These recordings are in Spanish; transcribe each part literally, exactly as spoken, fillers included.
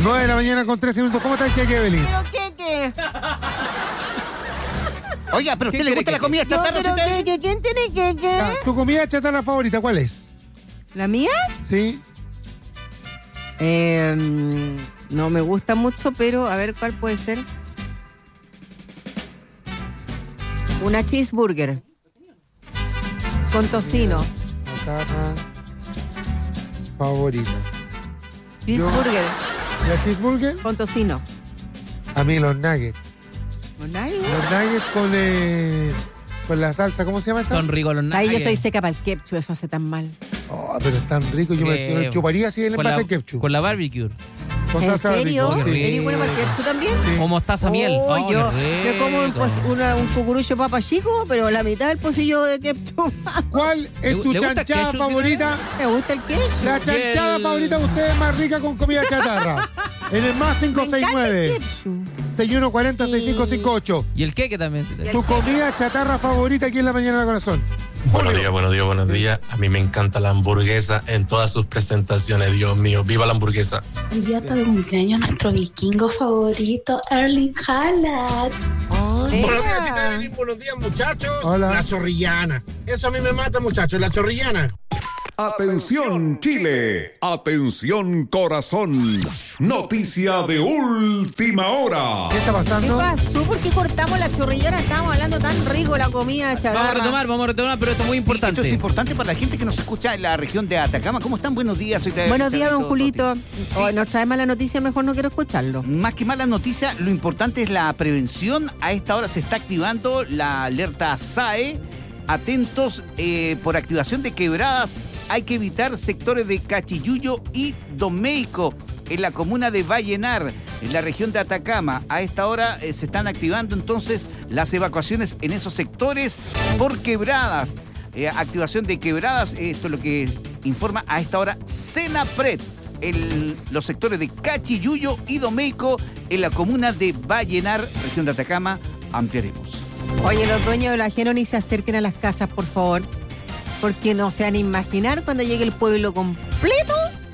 nueve de la mañana con trece minutos. ¿Cómo está el queque, Evelyn? Pero queque. Oiga, pero a usted le gusta la comida chatarra. No, pero queque, ¿quién tiene queque? Ah, ¿tu comida chatarra favorita cuál es? ¿La mía? Sí. Eh, no me gusta mucho, pero a ver cuál puede ser. Una cheeseburger con tocino. Chatarra favorita. Cheeseburger Yo, ¿la cheeseburger? con tocino. A mí los nuggets. ¿Con nadie? Los nuggets con, eh, con la salsa, ¿cómo se llama esta? Son ricos los Ahí nuggets. yo soy seca para el ketchup, eso hace tan mal. Oh, pero es tan rico. Yo me, yo me chuparía así en el Con envase la, de ketchup. con la barbecue. Con ¿En salsa serio? barbecue, sí. ¿Eres bueno para el ketchup también? Sí. O mostaza miel. Oh, Oh, yo, qué yo como un, rico. pos- una- un cucurucho papa chico, pero la mitad del pocillo de ketchup. ¿Cuál ¿Le- es tu le gusta chanchada ketchup, favorita? Me gusta el ketchup. La chanchada el- favorita de ustedes más rica con comida chatarra. En el más Me cinco seis encanta el nueve, ketchup. seis uno cuatro cero, seis cinco cinco ocho. Y el queque también. Tu comida chatarra favorita aquí en la mañana del corazón. Buenos días, buenos días, buenos días. A mí me encanta la hamburguesa en todas sus presentaciones. Dios mío, viva la hamburguesa. El día de cumpleaños nuestro vikingo favorito, Erling Haaland. Ay, Buenos días, chicas, Evelyn. Buenos días, muchachos. Hola. La chorrillana. Eso a mí me mata, muchachos, la chorrillana. Atención Chile, atención corazón, noticia de última hora. ¿qué está ¿Qué pasando? pasó? ¿Por qué cortamos la chorrillana? Estábamos hablando tan rico la comida chatarra. Vamos a retomar, vamos a retomar, pero esto es muy importante. Sí, esto es importante para la gente que nos escucha en la región de Atacama. ¿Cómo están? Buenos días. Soy David Buenos días, don Charlito Julito. Totti. Sí. Oh, nos trae mala noticia, mejor no quiero escucharlo. Más que mala noticia, lo importante es la prevención. A esta hora se está activando la alerta S A E. Atentos eh, por activación de quebradas. Hay que evitar sectores de Cachiyuyo y Domeico en la comuna de Vallenar, en la región de Atacama. A esta hora eh, se están activando entonces las evacuaciones en esos sectores por quebradas. Eh, activación de quebradas, esto es lo que informa a esta hora Senapred. En los sectores de Cachiyuyo y Domeico en la comuna de Vallenar, región de Atacama. Ampliaremos. Oye, los dueños del ajeno ni se acerquen a las casas, por favor. Porque no se van a imaginar cuando llegue el pueblo completo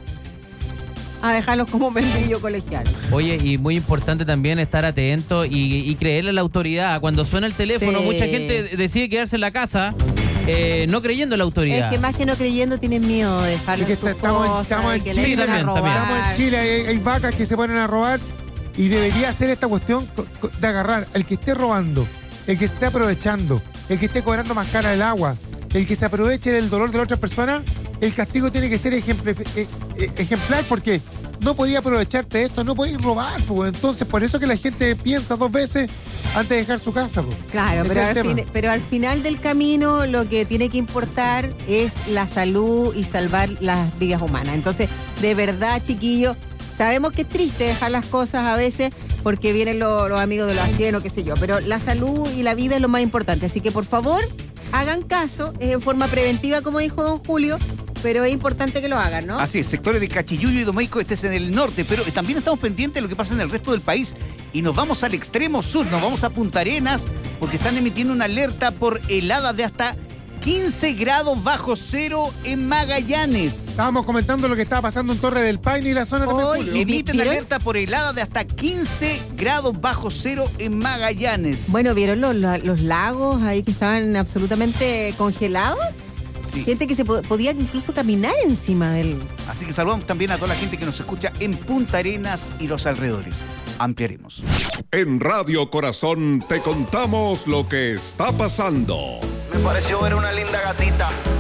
a dejarlos como membrillo colegial. Oye, y muy importante también estar atento y, y creerle a la autoridad. Cuando suena el teléfono, Sí. mucha gente decide quedarse en la casa eh, no creyendo en la autoridad. Es que más que no creyendo tienen miedo de dejarlos Es que sus estamos, cosas, estamos de en que Chile, le entren a también, también. estamos en robar. Chile, hay, hay vacas que se ponen a robar y debería ser esta cuestión co- co- de agarrar al que esté robando, el que se esté aprovechando, el que esté cobrando más cara el agua, el que se aproveche del dolor de la otra persona. El castigo tiene que ser ejemplar, eh, eh, ejemplar porque no podía aprovecharte de esto, no podías robar, pues. Entonces, por eso que la gente piensa dos veces antes de dejar su casa, pues. Claro, Ese pero es el al, tema. fin- pero al final del camino lo que tiene que importar es la salud y salvar las vidas humanas. Entonces, de verdad, chiquillos, sabemos que es triste dejar las cosas a veces porque vienen los, los amigos de los ajenos, qué sé yo, pero la salud y la vida es lo más importante. Así que, por favor, hagan caso, es en forma preventiva, como dijo don Julio, pero es importante que lo hagan, ¿no? Así es, sectores de Cachiyuyo y Domeico, este es en el norte, pero también estamos pendientes de lo que pasa en el resto del país y nos vamos al extremo sur, nos vamos a Punta Arenas porque están emitiendo una alerta por heladas de hasta quince grados bajo cero en Magallanes. Estábamos comentando lo que estaba pasando en Torre del Paine y la zona también, Oye, Julio. ¿y Emiten ¿vieron? alerta por heladas de hasta quince grados bajo cero en Magallanes. Bueno, ¿vieron los, los- los lagos ahí que estaban absolutamente congelados? Sí. Gente que se po- podía incluso caminar encima del... Así que saludamos también a toda la gente que nos escucha en Punta Arenas y los alrededores. Ampliaremos. En Radio Corazón te contamos lo que está pasando. Me pareció ver una linda gatita